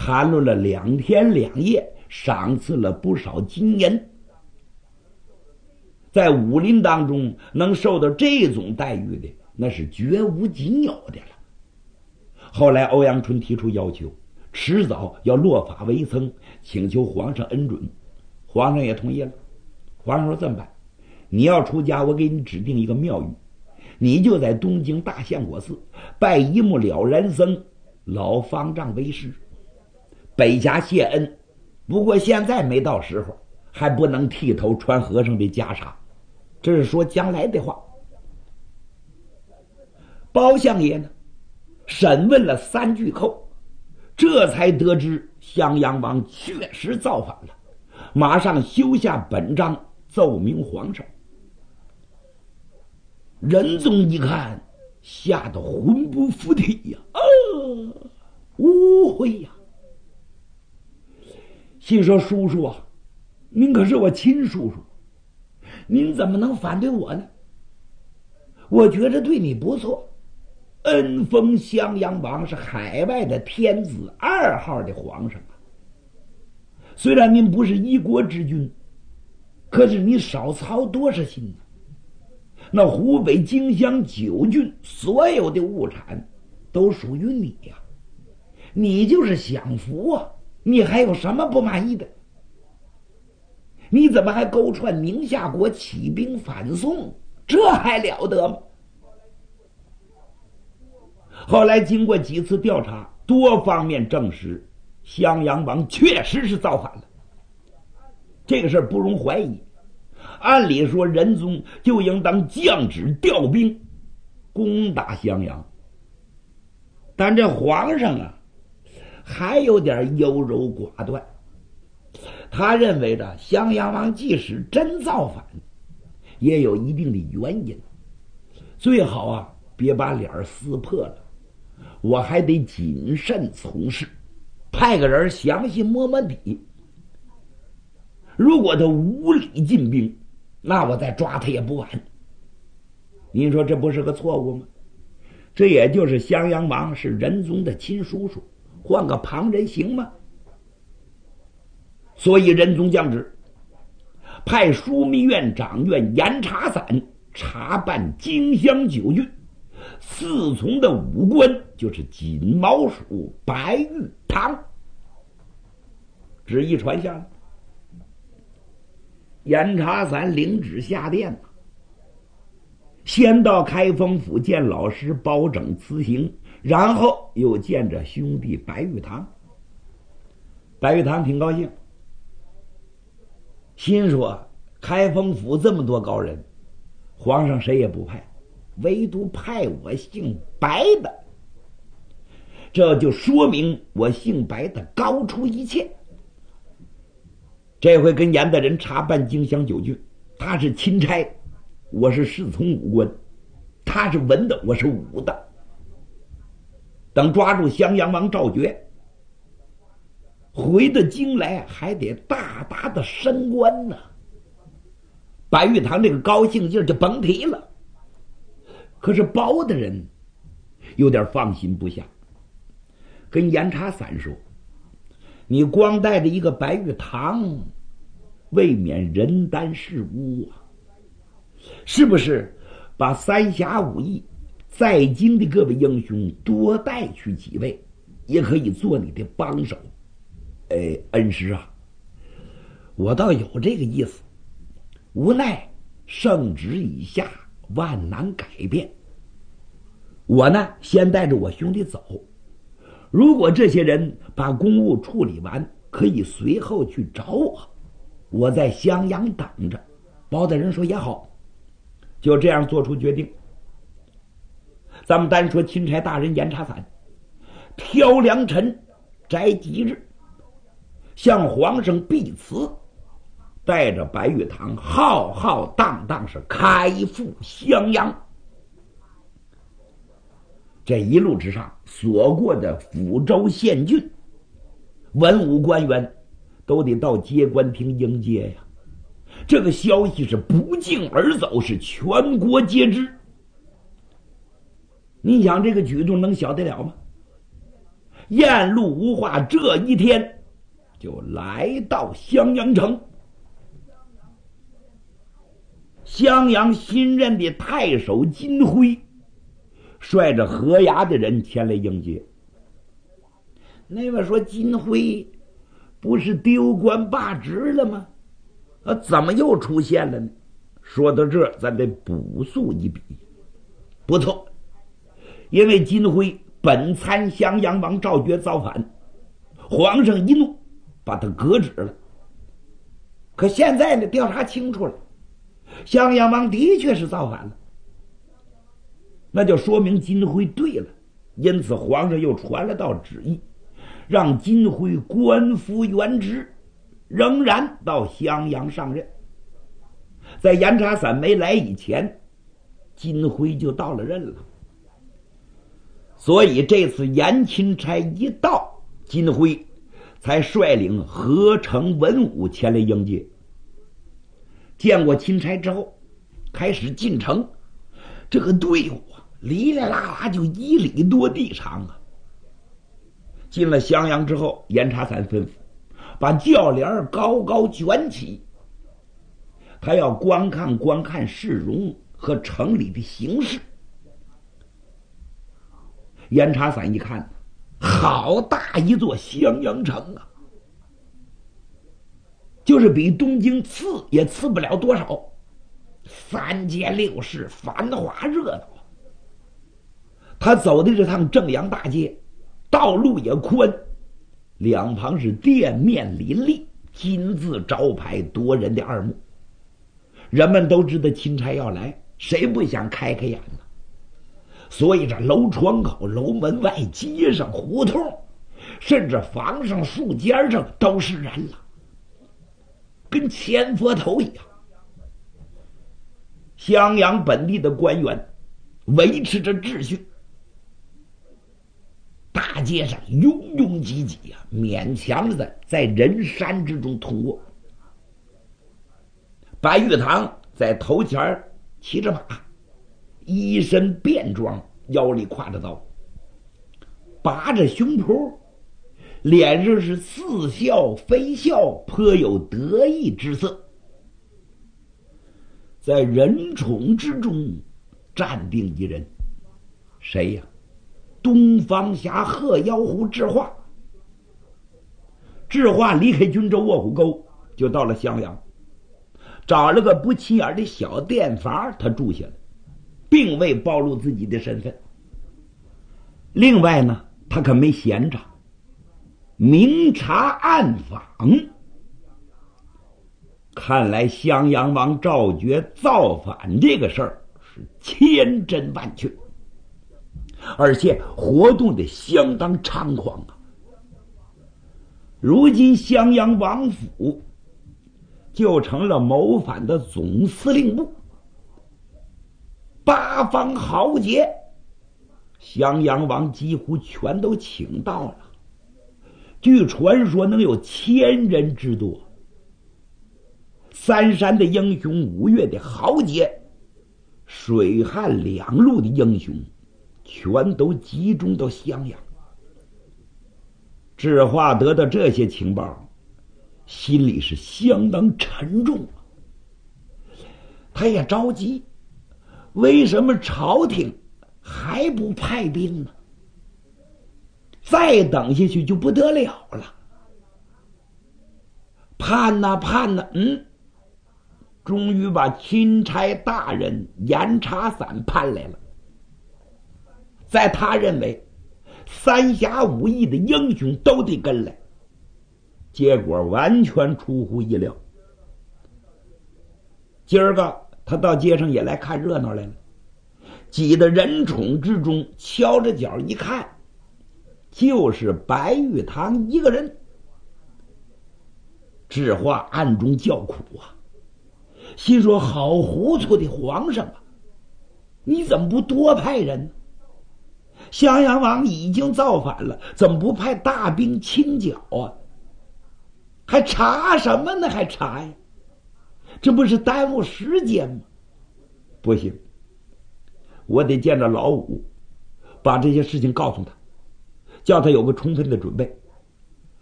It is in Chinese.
谈论了2天2夜，赏赐了不少金银。在武林当中能受到这种待遇的，那是绝无仅有的了。后来欧阳春提出要求，迟早要落发为僧，请求皇上恩准。皇上也同意了。皇上说这么办，你要出家，我给你指定一个庙宇，你就在东京大相国寺拜一目了然僧老方丈为师，北家谢恩。不过现在没到时候，还不能剃头穿和尚的袈裟，这是说将来的话。包相爷呢，审问了3巨寇，这才得知襄阳王确实造反了，马上修下本章奏明皇上。仁宗一看，吓得魂不附体呀！误会呀！心说：“叔叔啊，您可是我亲叔叔，您怎么能反对我呢？我觉着对你不错，恩封襄阳王是海外的天子2号的皇上啊。虽然您不是一国之君，可是你少操多少心呢？那湖北荆襄9郡所有的物产都属于你呀，你就是享福啊！你还有什么不满意的？你怎么还勾串宁夏国起兵反宋？这还了得吗？”后来经过几次调查，多方面证实襄阳王确实是造反了，这个事儿不容怀疑。按理说仁宗就应当降旨调兵攻打襄阳，但这皇上啊还有点优柔寡断。他认为着襄阳王即使真造反，也有一定的原因，最好啊别把脸撕破了，我还得谨慎从事，派个人详细摸摸底。如果他无理进兵，那我再抓他也不晚。您说这不是个错误吗？这也就是襄阳王是仁宗的亲叔叔，换个旁人行吗？所以仁宗降旨，派枢密院掌院严察散查办荆襄9郡，4从的武官就是锦毛鼠白玉堂。旨意传下来，严察散领旨下殿，先到开封府见老师包拯辞行，然后又见着兄弟白玉堂。白玉堂挺高兴，心说开封府这么多高人，皇上谁也不派，唯独派我姓白的，这就说明我姓白的高出一切。这回跟严大人查办荆襄9郡，他是钦差，我是侍从武官，他是文的，我是武的。等抓住襄阳王赵觉，回到京来还得大大的升官呢。白玉堂这个高兴劲儿就甭提了。可是包大人有点放心不下，跟严察散说：“你光带着一个白玉堂，未免人单势孤啊！是不是把3侠5义在京的各位英雄多带去几位，也可以做你的帮手？”恩师啊，我倒有这个意思，无奈圣旨已下，万难改变。我呢，先带着我兄弟走，如果这些人把公务处理完，可以随后去找我，我在襄阳等着。包大人说也好，就这样做出决定。咱们单说钦差大人严察散，挑良辰摘吉日，向皇上避辞，带着白玉堂浩浩荡荡是开赴襄阳。这一路之上所过的抚州县郡，文武官员都得到接官厅迎接呀。这个消息是不胫而走，是全国皆知。你想这个举动能小得了吗？ 沿路无话，这一天就来到襄阳城。襄阳新任的太守金辉率着河衙的人前来迎接。那位说金辉不是丢官罢职了吗？怎么又出现了呢？说到这儿，咱得补述一笔。不错，因为金辉本参襄阳王赵觉造反，皇上一怒把他革职了。可现在呢，调查清楚了，襄阳王的确是造反了，那就说明金辉对了。因此皇上又传了道旨意，让金辉官复原职，仍然到襄阳上任。在严查散没来以前，金辉就到了任了。所以这次严钦差一到，金辉才率领合成文武前来迎接。见过钦差之后，开始进城。这个队伍啊，哩哩啦啦就1里多地长啊。进了襄阳之后，严查散吩咐把轿帘高高卷起，他要观看市容和城里的形势。严查散一看，好大一座襄阳城啊，就是比东京次也次不了多少，3街6市，繁华热闹。他走的这趟正阳大街，道路也宽，两旁是店面林立，金字招牌夺人的耳目。人们都知道钦差要来，谁不想开开眼呢？所以这楼窗口、楼门外、街上、胡同，甚至房上、树尖上都是人了，跟千佛头一样。襄阳本地的官员维持着秩序，大街上拥拥挤挤啊，勉强的在人山之中通过。白玉堂在头前骑着马，一身便装，腰里挎着刀，拔着胸脯，脸上是似笑非笑，颇有得意之色。在人宠之中站定一人，谁呀？东方侠鹤妖狐智化。智化离开均州卧虎沟，就到了襄阳，找了个不起眼的小店房，他住下了，并未暴露自己的身份。另外呢，他可没闲着，明察暗访。看来襄阳王赵觉造反这个事儿是千真万确，而且活动的相当猖狂啊！如今襄阳王府就成了谋反的总司令部，八方豪杰，襄阳王几乎全都请到了，据传说能有1000人之多。3山的英雄，5岳的豪杰，水旱2路的英雄，全都集中到襄阳。智化得到这些情报，心里是相当沉重啊。他也着急，为什么朝廷还不派兵呢？再等下去就不得了了。盼呐盼呐，终于把钦差大人严查散盼来了。在他认为3侠5义的英雄都得跟来，结果完全出乎意料。今儿个他到街上也来看热闹来了，挤得人宠之中，敲着脚一看，就是白玉堂一个人。智化暗中叫苦啊，心说好糊涂的皇上啊，你怎么不多派人呢？襄阳王已经造反了，怎么不派大兵清剿啊？还查什么呢？还查呀？这不是耽误时间吗？不行，我得见着老五，把这些事情告诉他， 叫他有个充分的准备。